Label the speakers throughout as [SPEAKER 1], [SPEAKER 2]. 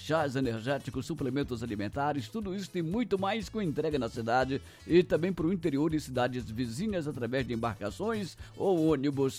[SPEAKER 1] chás energéticos, suplementos alimentares, tudo isso tem muito mais com entrega na cidade e também para o interior e cidades vizinhas através de embarcações ou ônibus.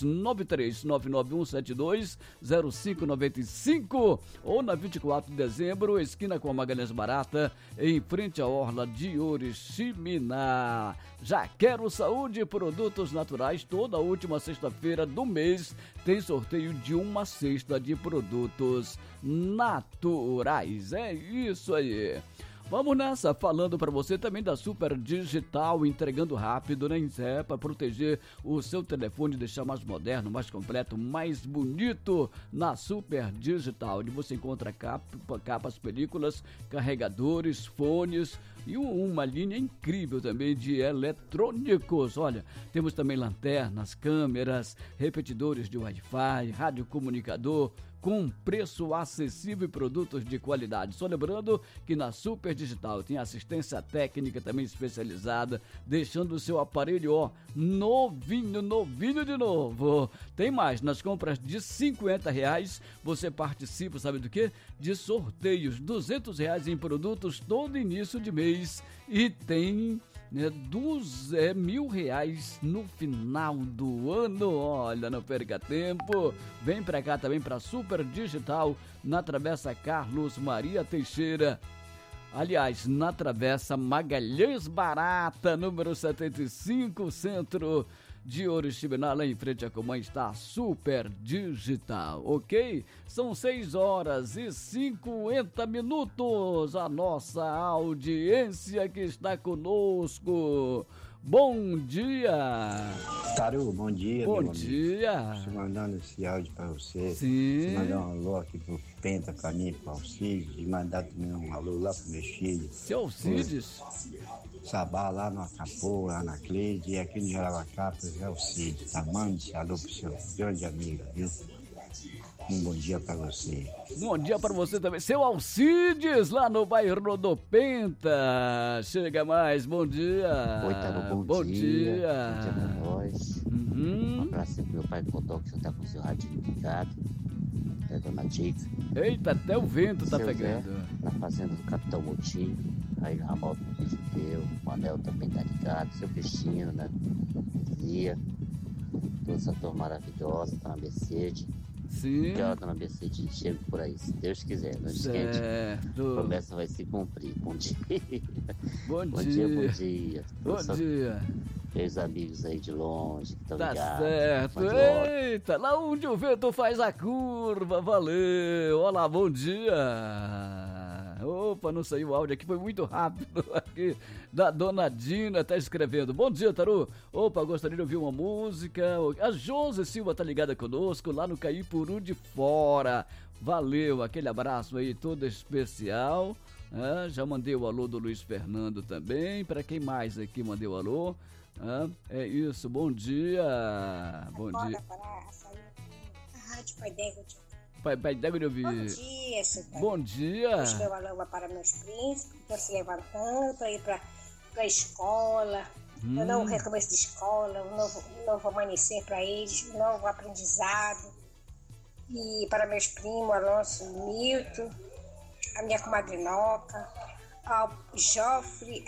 [SPEAKER 1] 93991720595 ou na 24 de dezembro, esquina com a Magalhães Barata, em frente à orla de Oriximiná. Já Quero Saúde, produtos naturais, toda a última sexta-feira do mês tem sorteio de uma cesta de produtos naturais. É isso aí. Vamos nessa, falando para você também da Super Digital, entregando rápido, né? Para proteger o seu telefone, deixar mais moderno, mais completo, mais bonito na Super Digital, onde você encontra capas, películas, carregadores, fones e uma linha incrível também de eletrônicos. Olha, temos também lanternas, câmeras, repetidores de Wi-Fi, radiocomunicador, com preço acessível e produtos de qualidade. Só lembrando que na Super Digital tem assistência técnica também especializada, deixando o seu aparelho, novinho de novo. Tem mais, nas compras de R$50, você participa, sabe do quê? De sorteios, R$200 em produtos todo início de mês e tem... R$1.000 no final do ano. Olha, não perca tempo, vem pra cá também pra Super Digital, na Travessa Carlos Maria Teixeira, aliás, na Travessa Magalhães Barata, número 75, centro de Oriximiná, lá em frente à Comã, está a Super Digital, ok? São 6h50, a nossa audiência que está conosco. Bom dia!
[SPEAKER 2] Taru, bom dia,
[SPEAKER 1] bom
[SPEAKER 2] meu
[SPEAKER 1] dia!
[SPEAKER 2] amigo. Estou mandando esse áudio para você.
[SPEAKER 1] Sim.
[SPEAKER 2] Você mandar um alô aqui pro Penta, para mim, para o Alcides, e mandar também um alô lá pro meu filho.
[SPEAKER 1] Seu Alcides?
[SPEAKER 2] Sabá lá no Acapô, lá na Cleide, e aqui no Jaravacapas é o Alcides. Tá? Mande esse alô pro seu grande amigo, viu? Um bom dia para você.
[SPEAKER 1] Bom dia para você também. Seu Alcides, lá no bairro do Penta. Chega mais, bom dia.
[SPEAKER 3] Oi, Taru, bom dia. Bom dia pra nós. Um abraço pro meu pai Codó, que já tá com o seu radinho ligado. Até Dona Dica.
[SPEAKER 1] Eita, até o vento tá
[SPEAKER 3] seu
[SPEAKER 1] pegando.
[SPEAKER 3] Zé, na fazenda do Capitão Motinho. Aí o Ramal do Judeu, o Anel também tá ligado. Seu Peixinho, né? Lia. Toda essa turma maravilhosa, tá na Mercedes.
[SPEAKER 1] Sim.
[SPEAKER 3] Que hora tá na Mercedes? Chego por aí, se Deus quiser. Não esquente. A promessa vai se cumprir. Bom dia.
[SPEAKER 1] Bom
[SPEAKER 3] dia.
[SPEAKER 1] Bom dia.
[SPEAKER 3] Meus amigos aí de longe que estão
[SPEAKER 1] tá
[SPEAKER 3] ligados.
[SPEAKER 1] Tá certo. Eita, lá onde o vento faz a curva. Valeu. Olá, bom dia. Opa, não saiu o áudio aqui, foi muito rápido aqui. Da Dona Dina tá escrevendo. Bom dia, Taru. Opa, gostaria de ouvir uma música. A Josi Silva tá ligada conosco lá no Caipuru de Fora. Valeu, aquele abraço aí todo especial. Já mandei o alô do Luiz Fernando também. Para quem mais aqui mandei o alô? É isso, bom dia. Bom dia.
[SPEAKER 4] Rádio Pai Dégua de
[SPEAKER 1] Pai Dégua de ouvir.
[SPEAKER 4] Bom dia, Cidade.
[SPEAKER 1] Bom dia.
[SPEAKER 4] Deixa meu alô para meus príncipes, que estão se levantando para ir para a escola. Um novo recomeço de escola, um novo amanhecer para eles, um novo aprendizado. E para meus primos, Alonso e Milton, a minha comadre Noca, ao Joffre,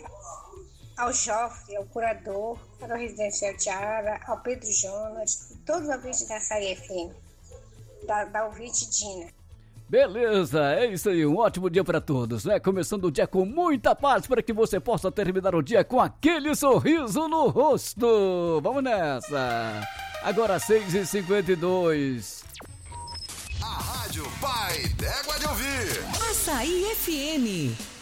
[SPEAKER 4] ao curador, para o Residencial Tiara, ao Pedro Jonas, e todos os ouvintes da Açaí FM, da ouvinte Dina.
[SPEAKER 1] Beleza, é isso aí, um ótimo dia para todos, né? Começando o dia com muita paz para que você possa terminar o dia com aquele sorriso no rosto. Vamos nessa. Agora 6h52.
[SPEAKER 5] A Rádio Pai Dégua de ouvir.
[SPEAKER 6] Açaí FM.